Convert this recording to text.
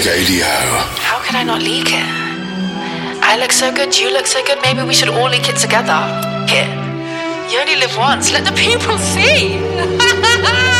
Radio. How could I not leak it? I look so good, you look so good, maybe we should all leak it together. Here. You only live once, let the people see.